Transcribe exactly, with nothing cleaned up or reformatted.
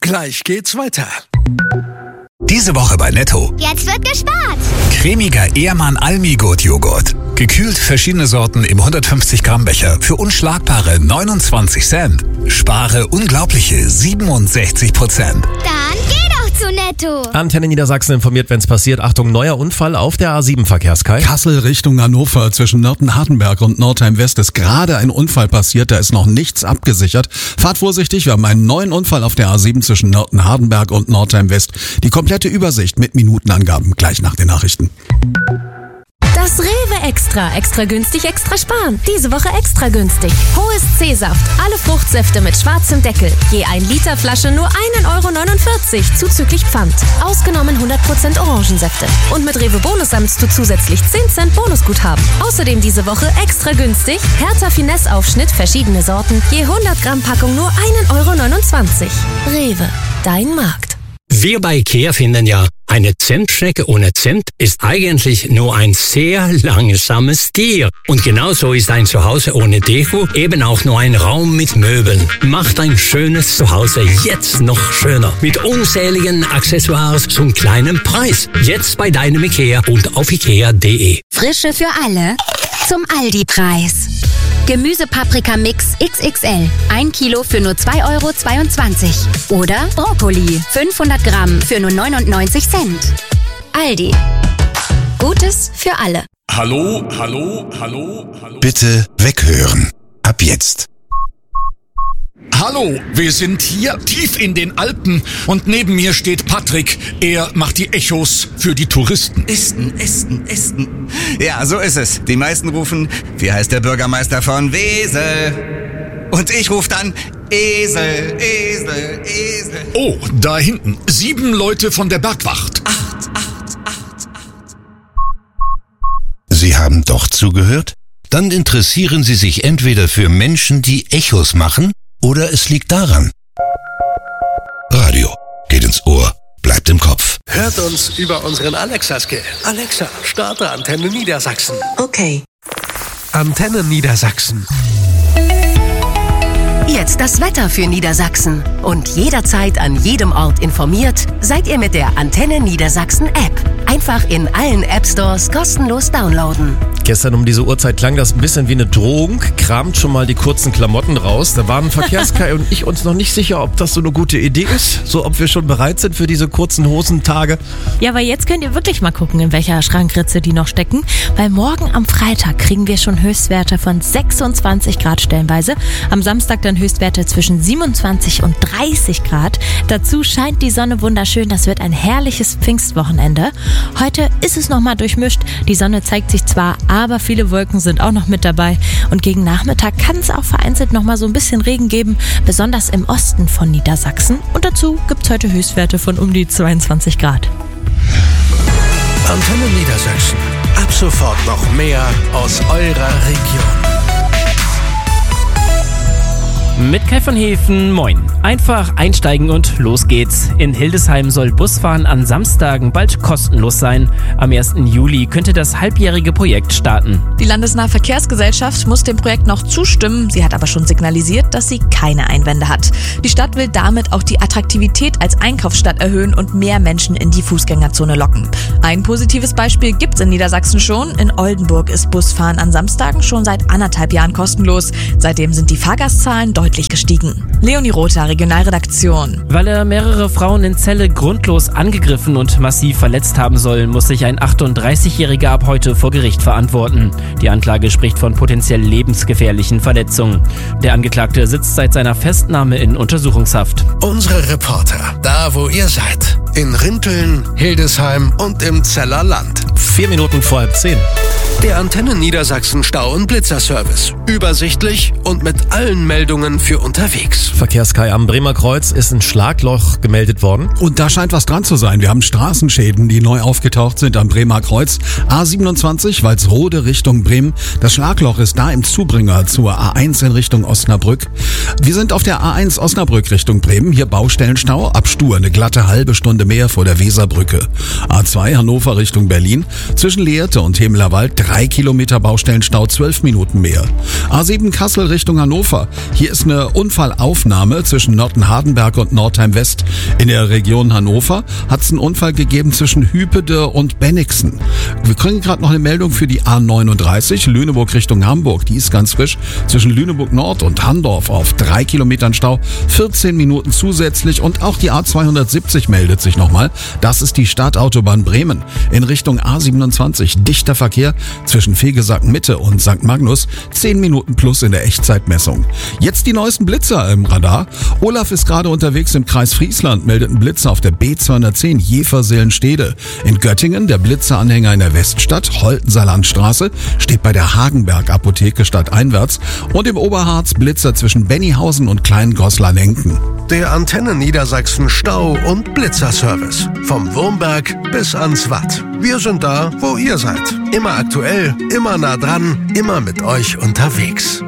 Gleich geht's weiter. Diese Woche bei Netto. Jetzt wird gespart. Cremiger Ehrmann Almi-Gut-Joghurt. Gekühlt verschiedene Sorten im hundertfünfzig Gramm Becher für unschlagbare neunundzwanzig Cent. Spare unglaubliche siebenundsechzig Prozent. Dann geh doch zu Netto. Antenne Niedersachsen informiert, wenn es passiert. Achtung, neuer Unfall auf der A sieben Verkehrskai. Kassel Richtung Hannover zwischen Nörten-Hardenberg und Nordheim-West ist gerade ein Unfall passiert. Da ist noch nichts abgesichert. Fahrt vorsichtig, wir haben einen neuen Unfall auf der A sieben zwischen Nörten-Hardenberg und Nordheim-West. Die komplette Übersicht mit Minutenangaben gleich nach den Nachrichten. Das Rewe Extra. Extra günstig, extra sparen. Diese Woche extra günstig. Hohes C-Saft. Alle Fruchtsäfte mit schwarzem Deckel. Je ein Liter Flasche nur ein Euro neunundvierzig zuzüglich Pfand. Ausgenommen hundert Prozent Orangensäfte. Und mit Rewe Bonus sammelst du zusätzlich zehn Cent Bonusguthaben. Außerdem diese Woche extra günstig. Hertha Finesse Aufschnitt, verschiedene Sorten. Je hundert Gramm Packung nur ein Euro neunundzwanzig. Rewe. Dein Markt. Wir bei IKEA finden ja, eine Zentschnecke ohne Zent ist eigentlich nur ein sehr langsames Tier. Und genauso ist ein Zuhause ohne Deko eben auch nur ein Raum mit Möbeln. Macht ein schönes Zuhause jetzt noch schöner. Mit unzähligen Accessoires zum kleinen Preis. Jetzt bei deinem IKEA und auf ikea punkt de. Frische für alle zum Aldi-Preis. Gemüsepaprika-Mix X X L. ein Kilo für nur zwei Euro zweiundzwanzig. Oder Brokkoli. fünfhundert Gramm für nur neunundneunzig Cent. Aldi. Gutes für alle. Hallo, hallo, hallo, hallo. Bitte weghören. Ab jetzt. Hallo, wir sind hier tief in den Alpen und neben mir steht Patrick. Er macht die Echos für die Touristen. Esten, Esten, Esten. Ja, so ist es. Die meisten rufen, wie heißt der Bürgermeister von Wesel? Und ich rufe dann, Esel, Esel, Esel. Oh, da hinten. Sieben Leute von der Bergwacht. Acht, acht, acht, acht. Sie haben doch zugehört? Dann interessieren Sie sich entweder für Menschen, die Echos machen, oder es liegt daran. Radio geht ins Ohr, bleibt im Kopf. Hört uns über unseren Alexa-Skill. Alexa, starte Antenne Niedersachsen. Okay. Antenne Niedersachsen. Jetzt das Wetter für Niedersachsen. Und jederzeit an jedem Ort informiert, seid ihr mit der Antenne Niedersachsen App. Einfach in allen App-Stores kostenlos downloaden. Gestern um diese Uhrzeit klang das ein bisschen wie eine Drohung. Kramt schon mal die kurzen Klamotten raus. Da waren Verkehrskai und ich uns noch nicht sicher, ob das so eine gute Idee ist. So, ob wir schon bereit sind für diese kurzen Hosentage. Ja, aber jetzt könnt ihr wirklich mal gucken, in welcher Schrankritze die noch stecken. Weil morgen am Freitag kriegen wir schon Höchstwerte von sechsundzwanzig Grad stellenweise. Am Samstag dann Höchstwerte zwischen siebenundzwanzig und dreißig Grad. Dazu scheint die Sonne wunderschön. Das wird ein herrliches Pfingstwochenende. Heute ist es nochmal durchmischt. Die Sonne zeigt sich zwar, aber viele Wolken sind auch noch mit dabei. Und gegen Nachmittag kann es auch vereinzelt nochmal so ein bisschen Regen geben, besonders im Osten von Niedersachsen. Und dazu gibt es heute Höchstwerte von um die zweiundzwanzig Grad. Antenne Niedersachsen. Ab sofort noch mehr aus eurer Region. Mit Kai von Hefen, moin. Einfach einsteigen und los geht's. In Hildesheim soll Busfahren an Samstagen bald kostenlos sein. Am ersten Juli könnte das halbjährige Projekt starten. Die Landesnahe Verkehrsgesellschaft muss dem Projekt noch zustimmen. Sie hat aber schon signalisiert, dass sie keine Einwände hat. Die Stadt will damit auch die Attraktivität als Einkaufsstadt erhöhen und mehr Menschen in die Fußgängerzone locken. Ein positives Beispiel gibt's in Niedersachsen schon. In Oldenburg ist Busfahren an Samstagen schon seit anderthalb Jahren kostenlos. Seitdem sind die Fahrgastzahlen deutlich gestiegen. Leonie Rother, Regionalredaktion. Weil er mehrere Frauen in Celle grundlos angegriffen und massiv verletzt haben soll, muss sich ein achtunddreißigjähriger ab heute vor Gericht verantworten. Die Anklage spricht von potenziell lebensgefährlichen Verletzungen. Der Angeklagte sitzt seit seiner Festnahme in Untersuchungshaft. Unsere Reporter, da wo ihr seid. In Rinteln, Hildesheim und im Zeller Land. Vier Minuten vor halb zehn. Der Antenne Niedersachsen Stau- und Blitzerservice. Übersichtlich und mit allen Meldungen für unterwegs. Verkehrskai am Bremer Kreuz ist ein Schlagloch gemeldet worden. Und da scheint was dran zu sein. Wir haben Straßenschäden, die neu aufgetaucht sind am Bremer Kreuz. A siebenundzwanzig, Walsrode Richtung Bremen. Das Schlagloch ist da im Zubringer zur A eins in Richtung Osnabrück. Wir sind auf der A eins Osnabrück Richtung Bremen. Hier Baustellenstau. Ab Stur eine glatte halbe Stunde mehr vor der Weserbrücke. A zwei Hannover Richtung Berlin. Zwischen Lehrte und Hemlerwald drei Kilometer Baustellenstau, zwölf Minuten mehr. A sieben Kassel Richtung Hannover. Hier ist eine Unfallaufnahme zwischen Nörten-Hardenberg und Nordheim West. In der Region Hannover hat es einen Unfall gegeben zwischen Hüpede und Bennigsen. Wir kriegen gerade noch eine Meldung für die A neununddreißig, Lüneburg Richtung Hamburg. Die ist ganz frisch. Zwischen Lüneburg Nord und Handorf auf drei Kilometern Stau, vierzehn Minuten zusätzlich. Und auch die A zweihundertsiebzig meldet sich nochmal. Das ist die Stadtautobahn Bremen. In Richtung A siebenundzwanzig dichter Verkehr zwischen Fegesack Mitte und Sankt Magnus. zehn Minuten plus in der Echtzeitmessung. Jetzt die neuesten Blitzer im Radar. Olaf ist gerade unterwegs im Kreis Friesland, meldet einen Blitzer auf der B zweihundertzehn Jeverseelen-Stede. In Göttingen der Blitzeranhänger in der Weststadt, Holtenser Landstraße, steht bei der Hagenberg Apotheke stadteinwärts. Und im Oberharz Blitzer zwischen Bennyhausen und Kleingoslar-Nenken. Der Antenne Niedersachsen Stau- und Blitzerservice. Vom Wurmberg bis ans Watt. Wir sind da, wo ihr seid. Immer aktuell, immer nah dran, immer mit euch unterwegs.